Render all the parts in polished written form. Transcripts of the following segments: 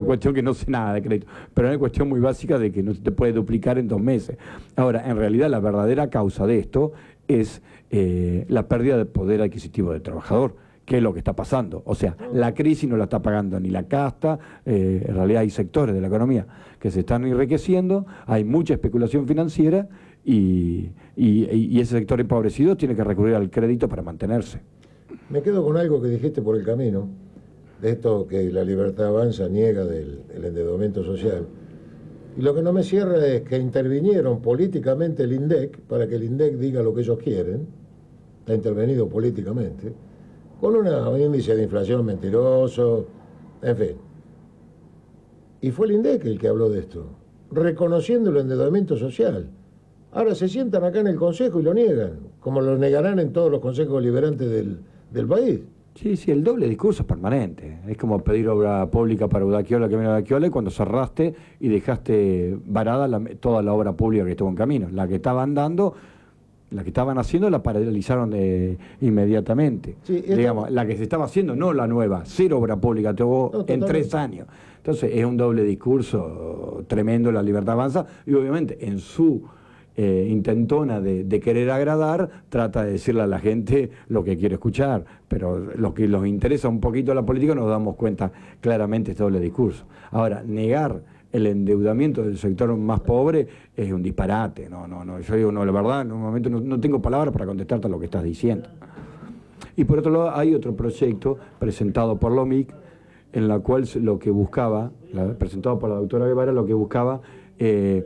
cuestión que no sé nada de crédito, pero es una cuestión muy básica de que no se te puede duplicar en 2 meses. Ahora, en realidad la verdadera causa de esto es la pérdida de poder adquisitivo del trabajador, que es lo que está pasando. O sea, la crisis no la está pagando ni la casta, en realidad hay sectores de la economía que se están enriqueciendo, hay mucha especulación financiera y ese sector empobrecido tiene que recurrir al crédito para mantenerse. Me quedo con algo que dijiste por el camino, de esto que la Libertad Avanza niega del endeudamiento social. Y lo que no me cierra es que intervinieron políticamente el INDEC, para que el INDEC diga lo que ellos quieren, ha intervenido políticamente, con un índice de inflación mentiroso, en fin. Y fue el INDEC el que habló de esto, reconociendo el endeudamiento social. Ahora se sientan acá en el Consejo y lo niegan, como lo negarán en todos los consejos deliberantes del país. Sí, sí, el doble discurso es permanente. Es como pedir obra pública para Udaquiola, Camino de Udaquiola, cuando cerraste y dejaste varada toda la obra pública que estuvo en camino. La que estaban dando, la que estaban haciendo, la paralizaron inmediatamente. Sí, digamos, la que se estaba haciendo, no la nueva, cero obra pública, tuvo en 3 años. Entonces es un doble discurso tremendo la Libertad Avanza, y obviamente en su intentona de querer agradar, trata de decirle a la gente lo que quiere escuchar, pero los que nos interesa un poquito la política nos damos cuenta claramente este doble discurso. Ahora, negar el endeudamiento del sector más pobre es un disparate. Yo digo, la verdad, en un momento no tengo palabras para contestarte a lo que estás diciendo. Y por otro lado, hay otro proyecto presentado por la OMIC, en la cual lo que buscaba, presentado por la doctora Guevara, lo que buscaba que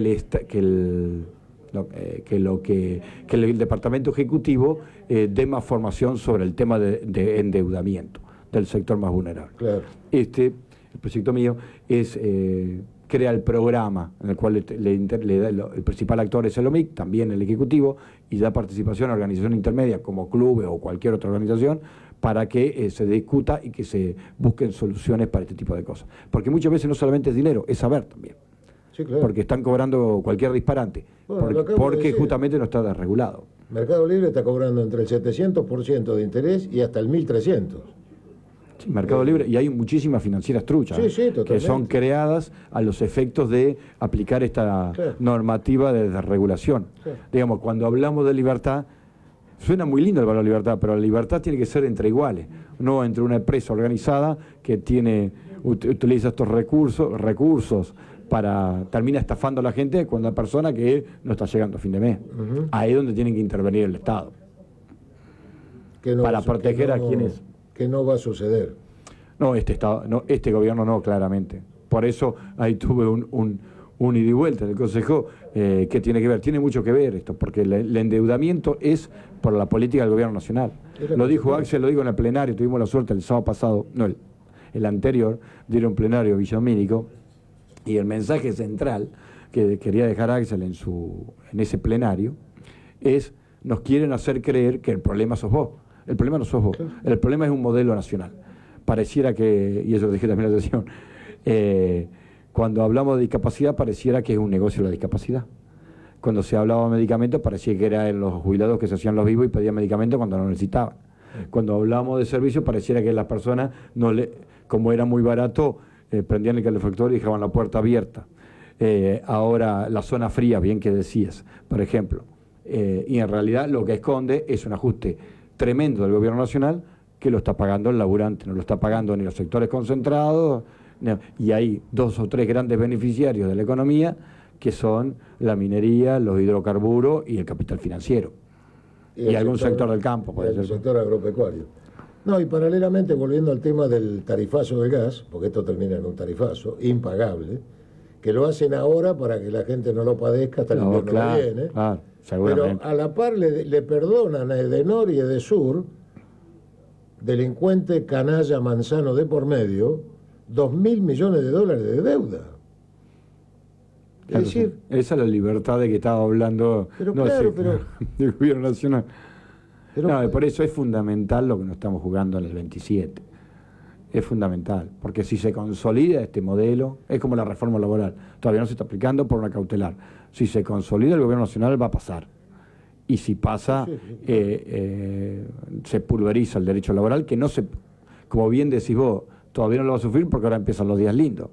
el Departamento Ejecutivo dé más formación sobre el tema de endeudamiento del sector más vulnerable. Claro. El proyecto mío es crea el programa en el cual el principal actor es el OMIC, también el Ejecutivo, y da participación a organizaciones intermedias como clubes o cualquier otra organización para que se discuta y que se busquen soluciones para este tipo de cosas. Porque muchas veces no solamente es dinero, es saber también. Sí, claro. Porque están cobrando cualquier disparate, bueno, porque justamente no está desregulado. Mercado Libre está cobrando entre el 700% de interés y hasta el 1.300%. Sí, Mercado Libre, y hay muchísimas financieras truchas, sí, que son creadas a los efectos de aplicar esta normativa de desregulación. Digamos, cuando hablamos de libertad, suena muy lindo el valor de libertad, pero la libertad tiene que ser entre iguales, no entre una empresa organizada que utiliza estos recursos termina estafando a la gente con la persona que no está llegando a fin de mes. Ahí es donde tiene que intervenir el Estado. Para proteger a quienes... Que no va a suceder. No, este gobierno no, claramente. Por eso ahí tuve un ida y vuelta en el Consejo, que tiene que ver, tiene mucho que ver esto, porque el endeudamiento es por la política del gobierno nacional. Lo dijo Axel, lo digo en el plenario, tuvimos la suerte el sábado pasado, no, el anterior, dieron plenario Villamínico, y el mensaje central que quería dejar Axel en ese plenario es: nos quieren hacer creer que el problema sos vos. El problema no sos vos, el problema es un modelo nacional. Pareciera que, y eso lo dije también en la sesión, cuando hablamos de discapacidad pareciera que es un negocio la discapacidad. Cuando se hablaba de medicamentos parecía que eran los jubilados que se hacían los vivos y pedían medicamentos cuando no necesitaban. Cuando hablábamos de servicios pareciera que las personas, como era muy barato, prendían el calefactor y dejaban la puerta abierta. Ahora la zona fría, bien que decías, por ejemplo. Y en realidad lo que esconde es un ajuste tremendo del gobierno nacional que lo está pagando el laburante, no lo está pagando ni los sectores concentrados, y hay 2 o 3 grandes beneficiarios de la economía, que son la minería, los hidrocarburos y el capital financiero. Y algún sector del campo, puede ser. El sector agropecuario. No, y paralelamente, volviendo al tema del tarifazo del gas, porque esto termina en un tarifazo impagable, que lo hacen ahora para que la gente no lo padezca hasta el invierno que viene. Claro, seguramente. Pero a la par le perdonan a Edenor y Edesur, delincuente canalla Manzano de por medio, $2.000 millones de deuda. Claro, Es decir, esa es la libertad de que estaba hablando del gobierno nacional. Por eso es fundamental lo que nos estamos jugando en el 27. Es fundamental, porque si se consolida este modelo, es como la reforma laboral, todavía no se está aplicando por una cautelar. Si se consolida el gobierno nacional va a pasar. Y si pasa, se pulveriza el derecho laboral, que no se, como bien decís vos, todavía no lo va a sufrir porque ahora empiezan los días lindos.